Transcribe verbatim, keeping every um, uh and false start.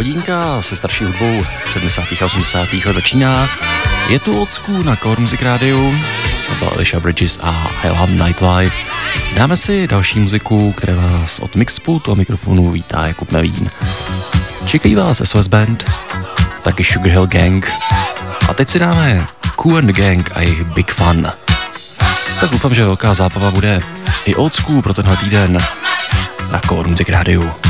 hodinka se starší hudbou sedmdesátých a osmdesátých let začíná. Je tu Old School na Core Music Radio, to byla Alicia Bridges a I Love Nightlife. Dáme si další muziku, které vás od Mixpultu a mikrofonu vítá Jakub Nevín. Čekají vás S O S Band, taky Sugar Hill Gang a teď si dáme Kool and the Gang a jejich Big Fun. Tak doufám, že velká zábava bude i Old School pro tenhle týden na Core Music Radio.